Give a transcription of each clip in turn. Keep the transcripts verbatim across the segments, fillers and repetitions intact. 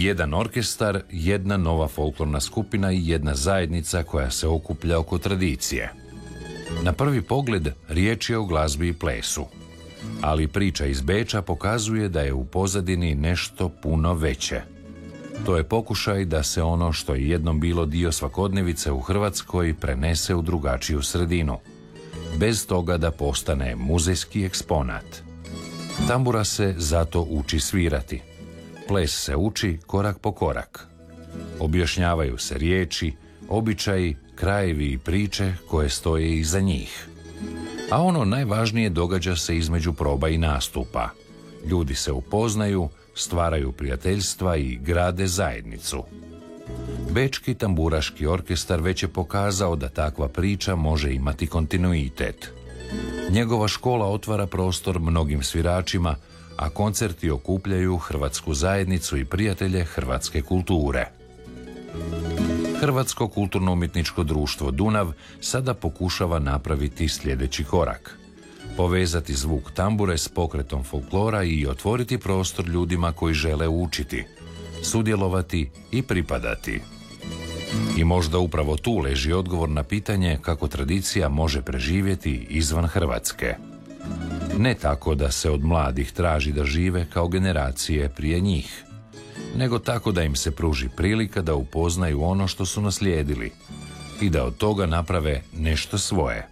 Jedan orkestar, jedna nova folklorna skupina i jedna zajednica koja se okuplja oko tradicije. Na prvi pogled riječ je o glazbi i plesu, ali priča iz Beča pokazuje da je u pozadini nešto puno veće. To je pokušaj da se ono što je jednom bilo dio svakodnevice u Hrvatskoj prenese u drugačiju sredinu, bez toga da postane muzejski eksponat. Tambura se zato uči svirati. Ples se uči korak po korak. Objašnjavaju se riječi, običaji, krajevi i priče koje stoje iza njih. A ono najvažnije događa se između proba i nastupa. Ljudi se upoznaju, stvaraju prijateljstva i grade zajednicu. Bečki tamburaški orkestar već je pokazao da takva priča može imati kontinuitet. Njegova škola otvara prostor mnogim sviračima, a koncerti okupljaju hrvatsku zajednicu i prijatelje hrvatske kulture. Hrvatsko kulturno-umjetničko društvo Dunav sada pokušava napraviti sljedeći korak. Povezati zvuk tambure s pokretom folklora i otvoriti prostor ljudima koji žele učiti, sudjelovati i pripadati. I možda upravo tu leži odgovor na pitanje kako tradicija može preživjeti izvan Hrvatske. Ne tako da se od mladih traži da žive kao generacije prije njih, nego tako da im se pruži prilika da upoznaju ono što su naslijedili i da od toga naprave nešto svoje.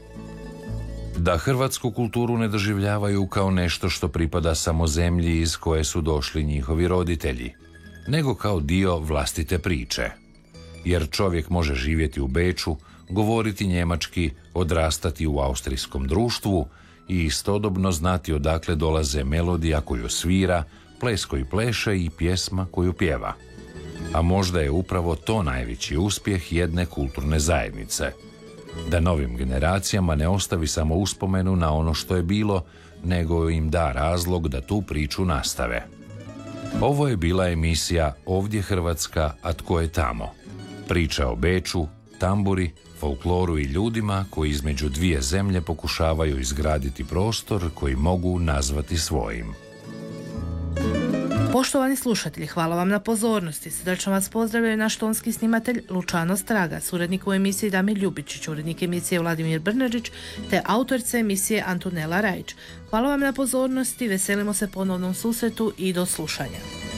Da hrvatsku kulturu ne doživljavaju kao nešto što pripada samo zemlji iz koje su došli njihovi roditelji, nego kao dio vlastite priče. Jer čovjek može živjeti u Beču, govoriti njemački, odrastati u austrijskom društvu i istodobno znati odakle dolaze melodija koju svira, ples koji pleše i pjesma koju pjeva. A možda je upravo to najveći uspjeh jedne kulturne zajednice. Da novim generacijama ne ostavi samo uspomenu na ono što je bilo, nego im da razlog da tu priču nastave. Ovo je bila emisija Ovdje Hrvatska, a tko je tamo? Priča o Beču, tamburi, folkloru i ljudima koji između dvije zemlje pokušavaju izgraditi prostor koji mogu nazvati svojim. Poštovani slušatelji, hvala vam na pozornosti. Srdačno vas pozdravljaju naš tonski snimatelj Lučano Straga, suradnik u emisiji Damir Ljubičić, urednik emisije Vladimir Brnarić te autorica emisije Antonela Rajić. Hvala vam na pozornosti, veselimo se ponovnom susretu i do slušanja.